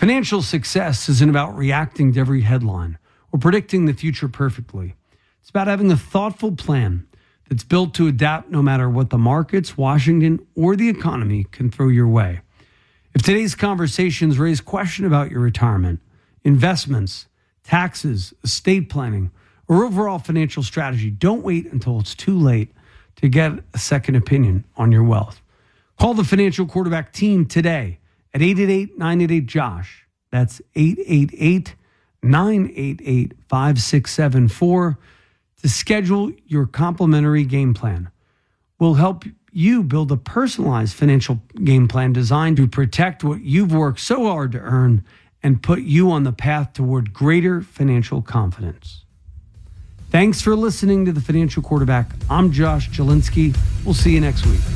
Financial success isn't about reacting to every headline or predicting the future perfectly. It's about having a thoughtful plan that's built to adapt no matter what the markets, Washington, or the economy can throw your way. If today's conversations raise question about your retirement, investments, taxes, estate planning, or overall financial strategy, don't wait until it's too late to get a second opinion on your wealth. Call the Financial Quarterback team today at 888-988-JOSH. That's 888-988-5674 to schedule your complimentary game plan. We'll help you build a personalized financial game plan designed to protect what you've worked so hard to earn and put you on the path toward greater financial confidence. Thanks for listening to The Financial Quarterback. I'm Josh Jelinski. We'll see you next week.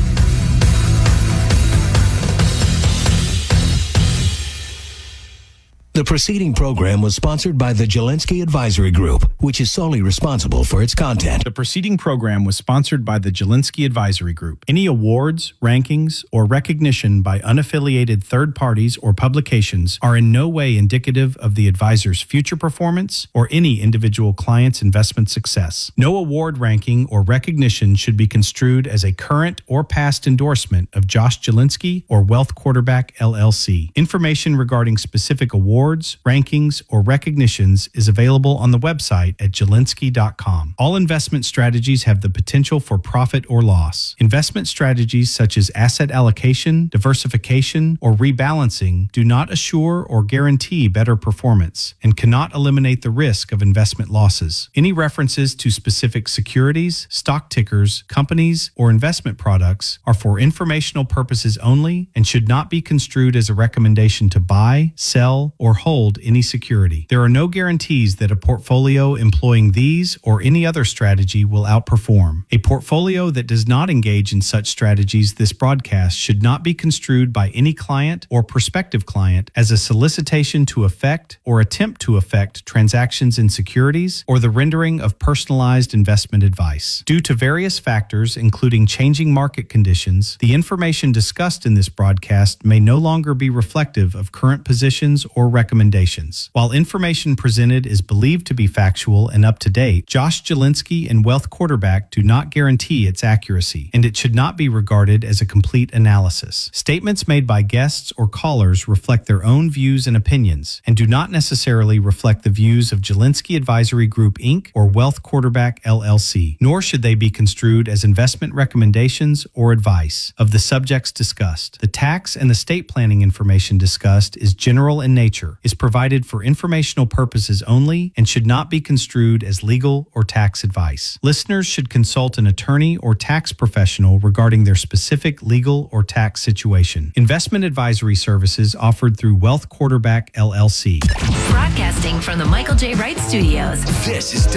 The preceding program was sponsored by the Jelinski Advisory Group, which is solely responsible for its content. The preceding program was sponsored by the Jelinski Advisory Group. Any awards, rankings, or recognition by unaffiliated third parties or publications are in no way indicative of the advisor's future performance or any individual client's investment success. No award, ranking, or recognition should be construed as a current or past endorsement of Josh Jelinski or Wealth Quarterback, LLC. Information regarding specific awards, rankings, or recognitions is available on the website at jelinski.com. All investment strategies have the potential for profit or loss. Investment strategies such as asset allocation, diversification, or rebalancing do not assure or guarantee better performance and cannot eliminate the risk of investment losses. Any references to specific securities, stock tickers, companies, or investment products are for informational purposes only and should not be construed as a recommendation to buy, sell, or hold any security. There are no guarantees that a portfolio employing these or any other strategy will outperform. A portfolio that does not engage in such strategies this broadcast should not be construed by any client or prospective client as a solicitation to effect or attempt to effect transactions in securities or the rendering of personalized investment advice. Due to various factors, including changing market conditions, the information discussed in this broadcast may no longer be reflective of current positions or recommendations. While information presented is believed to be factual and up to date, Josh Jelinski and Wealth Quarterback do not guarantee its accuracy, and it should not be regarded as a complete analysis. Statements made by guests or callers reflect their own views and opinions and do not necessarily reflect the views of Jelinski Advisory Group, Inc. or Wealth Quarterback, LLC, nor should they be construed as investment recommendations or advice of the subjects discussed. The tax and estate planning information discussed is general in nature, is provided for informational purposes only, and should not be construed as legal or tax advice. Listeners should consult an attorney or tax professional regarding their specific legal or tax situation. Investment advisory services offered through Wealth Quarterback, LLC. Broadcasting from the Michael J. Wright Studios. This is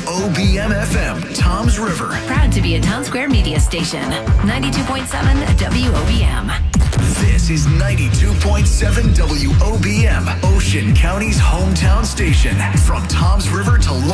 WOBM-FM, Toms River. Proud to be a Town Square media station. 92.7 WOBM. This is 92.7 WOBM, Ocean County's hometown station. From Toms River to Long